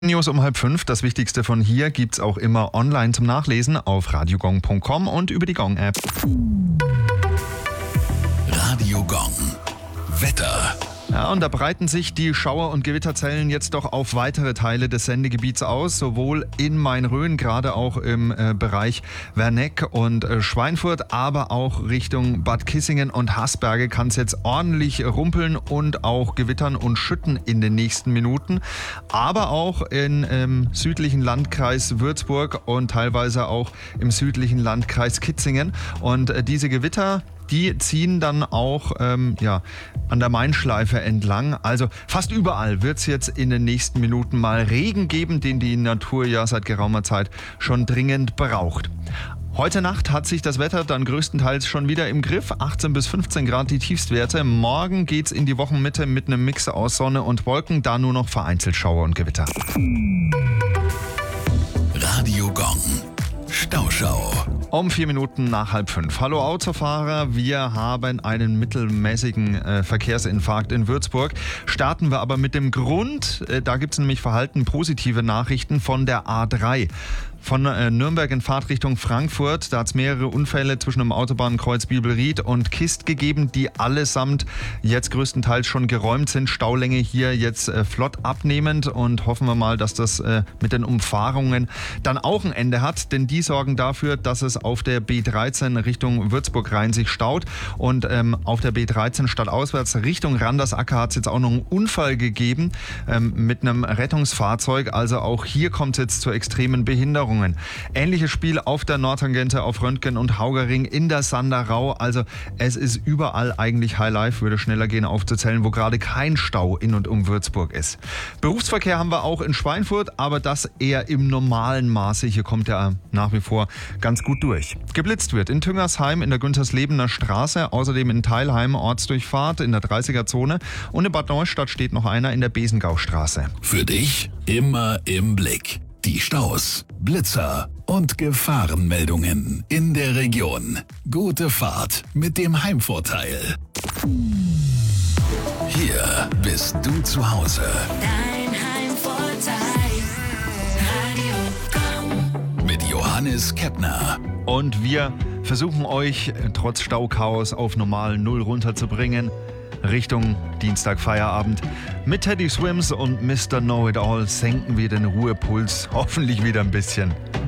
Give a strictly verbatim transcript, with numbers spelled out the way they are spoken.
News um halb fünf. Das Wichtigste von hier gibt's auch immer online zum Nachlesen auf radiogong punkt com und über die Gong-App. Radio Gong. Wetter. Ja, und da breiten sich die Schauer- und Gewitterzellen jetzt doch auf weitere Teile des Sendegebiets aus, sowohl in Main-Rhön, gerade auch im äh, Bereich Werneck und äh, Schweinfurt, aber auch Richtung Bad Kissingen und Hasberge kann es jetzt ordentlich rumpeln und auch gewittern und schütten in den nächsten Minuten. Aber auch im ähm, südlichen Landkreis Würzburg und teilweise auch im südlichen Landkreis Kitzingen. Und äh, diese Gewitter, die ziehen dann auch ähm, ja, an der Main-Schleife entlang. Also fast überall wird es jetzt in den nächsten Minuten mal Regen geben, den die Natur ja seit geraumer Zeit schon dringend braucht. Heute Nacht hat sich das Wetter dann größtenteils schon wieder im Griff. achtzehn bis fünfzehn Grad die Tiefstwerte. Morgen geht's in die Wochenmitte mit einem Mix aus Sonne und Wolken, da nur noch vereinzelt Schauer und Gewitter. Radio Gong. Stauschau. Um vier Minuten nach halb fünf. Hallo Autofahrer, wir haben einen mittelmäßigen äh, Verkehrsinfarkt in Würzburg. Starten wir aber mit dem Grund, äh, da gibt es nämlich verhalten positive Nachrichten von der A drei. Von äh, Nürnberg in Fahrtrichtung Frankfurt, da hat es mehrere Unfälle zwischen dem Autobahnkreuz Bibelried und Kist gegeben, die allesamt jetzt größtenteils schon geräumt sind. Staulänge hier jetzt äh, flott abnehmend und hoffen wir mal, dass das äh, mit den Umfahrungen dann auch ein Ende hat, denn die sorgen dafür, dass es auf der B dreizehn Richtung Würzburg-Rhein sich staut und ähm, auf der B dreizehn stadtauswärts Richtung Randersacker hat es jetzt auch noch einen Unfall gegeben ähm, mit einem Rettungsfahrzeug, also auch hier kommt es jetzt zu extremen Behinderungen. Ähnliches Spiel auf der Nordtangente auf Röntgen und Haugerring in der Sanderau. Also es ist überall eigentlich Highlife, würde schneller gehen aufzuzählen, wo gerade kein Stau in und um Würzburg ist. Berufsverkehr haben wir auch in Schweinfurt, aber das eher im normalen Maße. Hier kommt er nach wie vor ganz gut durch. Geblitzt wird in Tüngersheim in der Günterslebener Straße, außerdem in Teilheim Ortsdurchfahrt in der dreißiger Zone und in Bad Neustadt steht noch einer in der Besengaustraße. Für dich immer im Blick. Die Staus, Blitzer und Gefahrenmeldungen in der Region. Gute Fahrt mit dem Heimvorteil. Hier bist du zu Hause. Dein Heimvorteil. Radio Gong. Mit Johannes Keppner. Und wir versuchen euch trotz Stauchaos auf normal Null runterzubringen. Richtung Dienstag Feierabend. Mit Teddy Swims und Mister Know-It-All senken wir den Ruhepuls hoffentlich wieder ein bisschen.